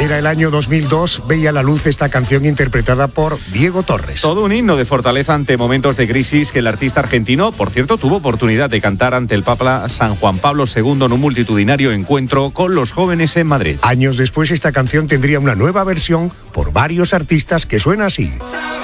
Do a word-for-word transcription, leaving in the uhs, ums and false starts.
era el año dos mil dos, veía la luz esta canción interpretada por Diego Torres. Todo un himno de fortaleza ante momentos de crisis que el artista argentino, por cierto, tuvo oportunidad de cantar ante el Papa San Juan Pablo segundo en un multitudinario encuentro con los jóvenes en Madrid. Años después, esta canción tendría una nueva versión por varios artistas que suena así.